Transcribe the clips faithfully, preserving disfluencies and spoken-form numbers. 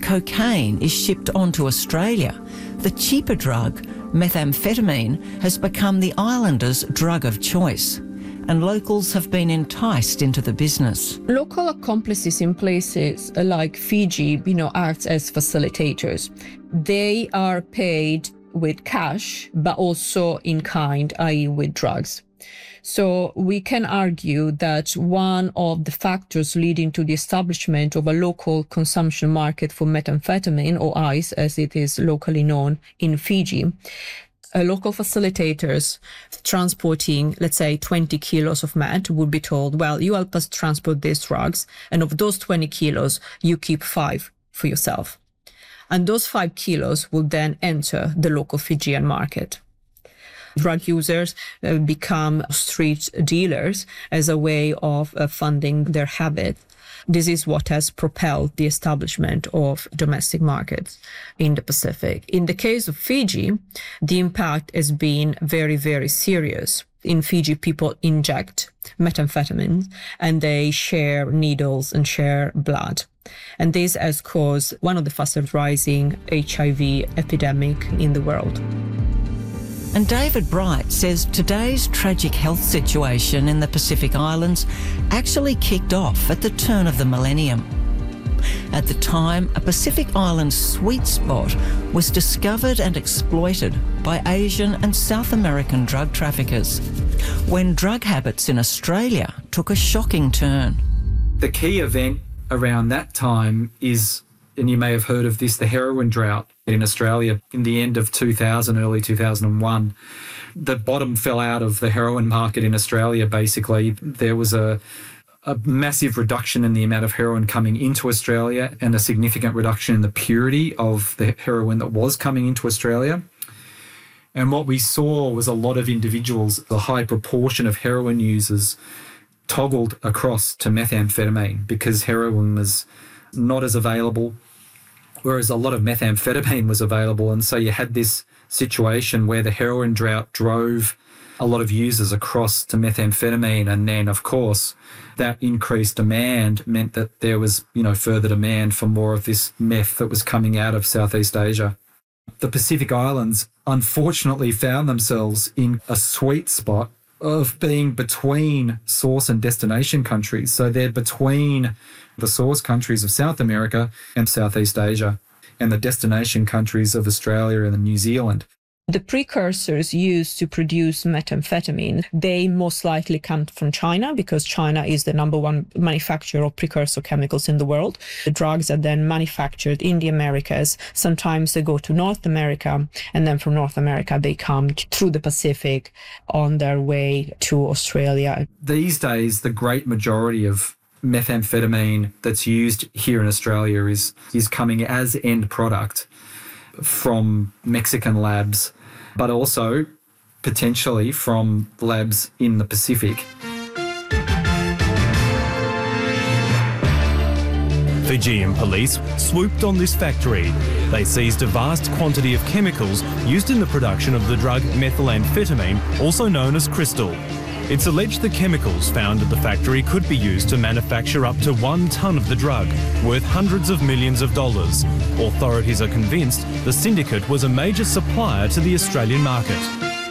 cocaine is shipped onto Australia, the cheaper drug, methamphetamine, has become the islanders' drug of choice, and locals have been enticed into the business. Local accomplices in places like Fiji, you know, act as facilitators. They are paid with cash, but also in kind, that is with drugs. So we can argue that one of the factors leading to the establishment of a local consumption market for methamphetamine, or ice as it is locally known in Fiji, uh, local facilitators transporting, let's say, twenty kilos of meth would be told, well, you help us transport these drugs, and of those twenty kilos, you keep five for yourself. And those five kilos will then enter the local Fijian market. Drug users uh, become street dealers as a way of uh, funding their habit. This is what has propelled the establishment of domestic markets in the Pacific. In the case of Fiji, the impact has been very, very serious. In Fiji, people inject methamphetamine and they share needles and share blood. And this has caused one of the fastest rising H I V epidemic in the world. And David Bright says today's tragic health situation in the Pacific Islands actually kicked off at the turn of the millennium. At the time, a Pacific Island sweet spot was discovered and exploited by Asian and South American drug traffickers, when drug habits in Australia took a shocking turn. The key event around that time is, and you may have heard of this, the heroin drought in Australia in the end of two thousand, early two thousand one. The bottom fell out of the heroin market in Australia, basically. There was a, a massive reduction in the amount of heroin coming into Australia and a significant reduction in the purity of the heroin that was coming into Australia. And what we saw was a lot of individuals, a high proportion of heroin users, toggled across to methamphetamine because heroin was not as available, whereas a lot of methamphetamine was available. And so you had this situation where the heroin drought drove a lot of users across to methamphetamine. And then, of course, that increased demand meant that there was, you know, further demand for more of this meth that was coming out of Southeast Asia. The Pacific Islands unfortunately found themselves in a sweet spot of being between source and destination countries. So they're between the source countries of South America and Southeast Asia and the destination countries of Australia and New Zealand. The precursors used to produce methamphetamine, they most likely come from China because China is the number one manufacturer of precursor chemicals in the world. The drugs are then manufactured in the Americas. Sometimes they go to North America, and then from North America they come through the Pacific on their way to Australia. These days, the great majority of methamphetamine that's used here in Australia is, is coming as end product from Mexican labs, but also potentially from labs in the Pacific. Fijian police swooped on this factory. They seized a vast quantity of chemicals used in the production of the drug methamphetamine, also known as crystal. It's alleged the chemicals found at the factory could be used to manufacture up to one tonne of the drug, worth hundreds of millions of dollars. Authorities are convinced the syndicate was a major supplier to the Australian market.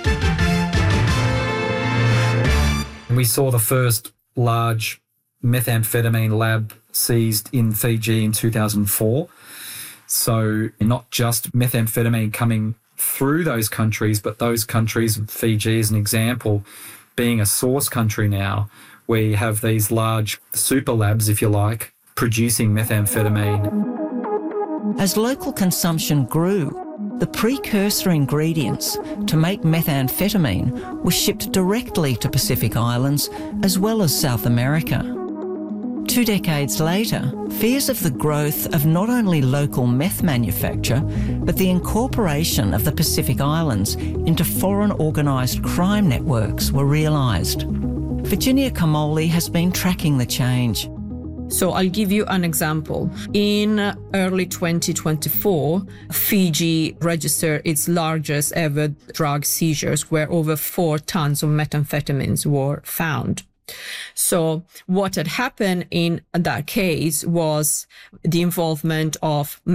We saw the first large methamphetamine lab seized in Fiji in two thousand four. So not just methamphetamine coming through those countries, but those countries, Fiji as an example, being a source country now, where you have these large super labs, if you like, producing methamphetamine. As local consumption grew, the precursor ingredients to make methamphetamine were shipped directly to Pacific Islands as well as South America. Two decades later, fears of the growth of not only local meth manufacture, but the incorporation of the Pacific Islands into foreign organised crime networks were realised. Virginia Kamoli has been tracking the change. So I'll give you an example. In early twenty twenty-four, Fiji registered its largest ever drug seizures, where over four tons of methamphetamines were found. So what had happened in that case was the involvement of